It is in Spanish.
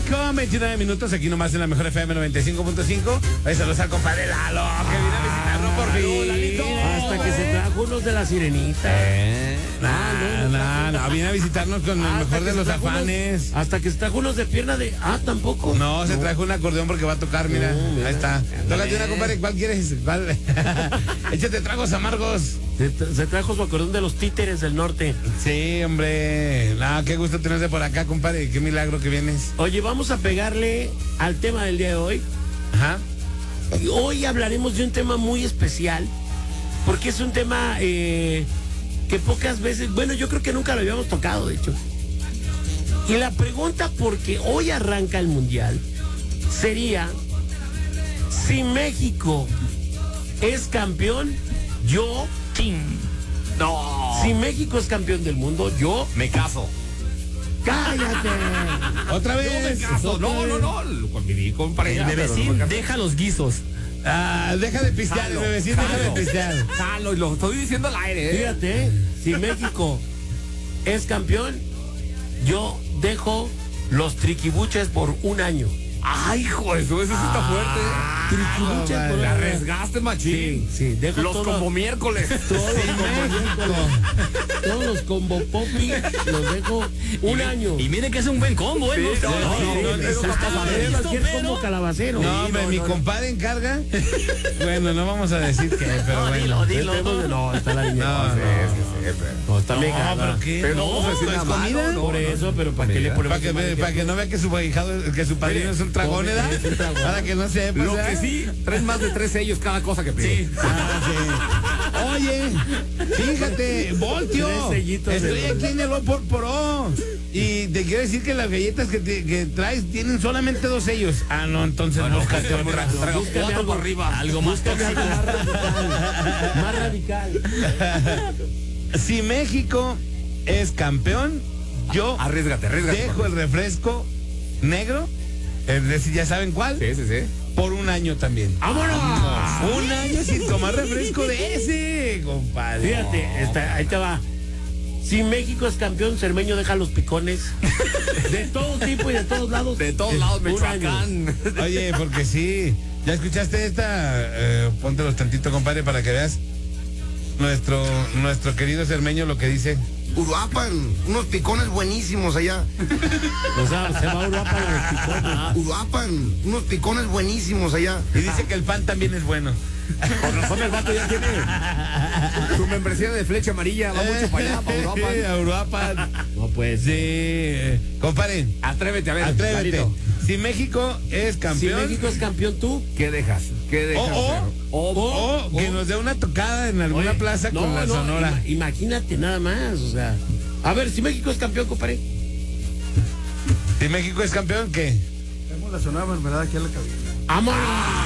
con 29 minutos, aquí nomás en la mejor FM 95.5. Ahí saludos al compadre Lalo, que vino a visitarnos por fin. Hasta que se trajo unos de la sirenita. No, viene a visitarnos con el mejor de los afanes. Hasta que se trajo unos de pierna de... tampoco. No, se trajo un acordeón porque va a tocar, mira. Ahí está. Tócate una, compadre, ¿cuál quieres? ¿Cuál? Échate tragos amargos. Se trajo su acordeón de los títeres del norte. Sí, hombre. No, qué gusto tenerte por acá, compadre. Qué milagro que vienes. Oye, vamos a pegarle al tema del día de hoy. Ajá. Y hoy hablaremos de un tema muy especial, porque es un tema que pocas veces, bueno, yo creo que nunca lo habíamos tocado, de hecho. Y la pregunta, porque hoy arranca el Mundial, sería: si México es campeón, yo... No. Si México es campeón del mundo, yo... Me caso. ¡Cállate! ¿Otra vez? Yo me caso. No. Viví con pareja. Bebecín, deja los guisos. Deja de pistear, Jalo, bebecín, deja de jalo. pistear. Jalo, y lo estoy diciendo al aire, Fíjate, si México es campeón, yo dejo los triquibuches por un año. Ay, hijo, eso sí está fuerte. Triquibuches por un La año. arriesgaste, machín. Sí, dejo Los como miércoles. todos los combo popi los dejo un año. Y mire que es un buen combo, ¿eh? Sí, Cualquier combo calabacero. No, hombre, mi compadre encarga. Bueno, no vamos a decir qué, pero bueno. Dilo. No, está la niña. No, No, está bien. pero ¿qué? Pero no No, vamos a decir es nada malo, comida. no. Por eso, pero ¿para qué le ponemos? Para que no vea que su ahijado, que su padrino es un tragón, ¿verdad? es un tragón. Para que no sepa. Lo que sí, traen más de 3 sellos cada cosa que pide. Oye, fíjate, Voltio. 3 sellitos Estoy de- aquí en el O por O. Y te quiero decir que las galletas que traes tienen solamente 2 sellos. No, entonces búscate otra. Traigo Búscame 4 algo- por arriba. Algo más Búscame algo tóxico. más radical. Si México es campeón, yo Arriesgate. dejo el refresco negro, es decir, ya saben cuál, Sí. por un año también. ¡Vámonos! Un año sin tomar refresco de ese, compadre. Fíjate, ahí te va. Si México es campeón, Cermeño deja los picones de todo tipo y de todos lados. De todos lados, Un Michoacán. Oye, porque sí, ¿ya escuchaste esta? Póntelos tantito, compadre, para que veas nuestro querido Cermeño lo que dice. Uruapan, unos picones buenísimos allá. O sea, se va a Europa los picones. Uruapan, unos picones buenísimos allá. Y dice que el pan también es bueno. Con razón el vato ya tiene su membresía de flecha amarilla. Va mucho para allá, para Europa. A Uruapan. No, pues. Sí, compadre, Atrévete, a ver. atrévete. Lalito. Si México es Si campeón, México es campeón, tú. ¿Qué dejas? o que nos dé una tocada en alguna Oye, plaza con la Sonora. Imagínate nada más, o sea. A ver, si México es campeón, compadre. Si México es campeón, ¿qué? Tenemos la Sonora Mermelada aquí en la cabina. ¡Vámonos!